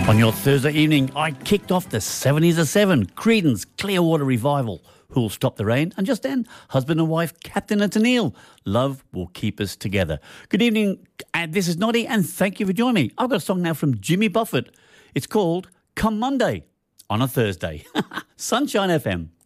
On your Thursday evening, I kicked off the 70s of 7, Creedence Clearwater Revival, Who'll Stop the Rain, and just then, husband and wife, Captain and Tennille, Love Will Keep Us Together. Good evening, and this is Noddy, and thank you for joining me. I've got a song now from Jimmy Buffett. It's called Come Monday on a Thursday. Sunshine FM.